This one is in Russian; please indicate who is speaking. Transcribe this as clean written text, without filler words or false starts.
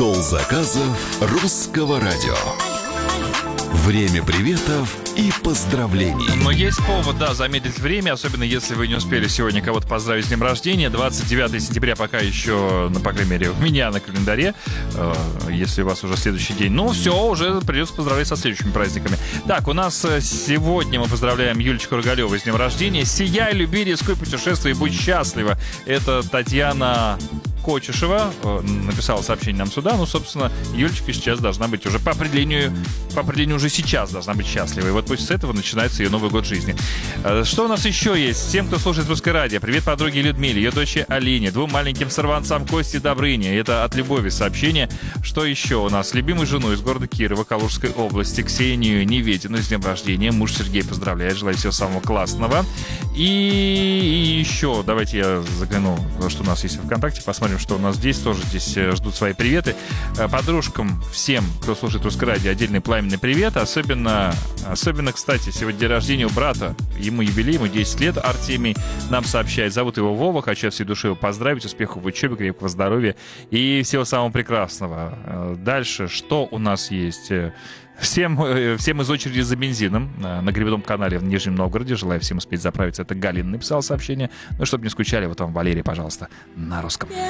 Speaker 1: Стол заказов русского радио. Время приветов и поздравлений.
Speaker 2: Но есть повод, да, замедлить время, особенно если вы не успели сегодня кого-то поздравить с днем рождения. 29 сентября пока еще, ну, по крайней мере, у меня на календаре. Если у вас уже следующий день, ну, все, уже придется поздравлять со следующими праздниками. Так, у нас сегодня мы поздравляем Юлечку Рогалеву с днем рождения. «Сияй, люби, рискуй, путешествуй, будь счастлива». Это Татьяна Кочешева написала сообщение нам сюда. Ну, собственно, Юлечка сейчас должна быть уже по определению уже сейчас должна быть счастлива. И вот пусть с этого начинается ее Новый год жизни. Что у нас еще есть? Всем, кто слушает Русское радио, привет подруге Людмиле, ее дочери Алине, двум маленьким сорванцам Косте и Добрыне. Это от Любови сообщение. Что еще у нас? Любимую жену из города Кирова, Калужской области, Ксению Неведину с днем рождения. Муж Сергей поздравляет, желаю всего самого классного. И еще, давайте я загляну, что у нас есть в ВКонтакте, посмотрим, что у нас здесь. Тоже здесь ждут свои приветы. Подружкам всем, кто слушает Русское радио, отдельный пламенный привет. Особенно, кстати, сегодня день рождения у брата. Ему юбилей, ему 10 лет. Артемий нам сообщает. Зовут его Вова. Хочу от всей души его поздравить. Успехов в учебе, крепкого здоровья и всего самого прекрасного. Дальше, что у нас есть? Всем из очереди за бензином на Гребном канале в Нижнем Новгороде. Желаю всем успеть заправиться. Это Галина написала сообщение. Ну, чтобы не скучали, вот вам Валерий, пожалуйста, на русском.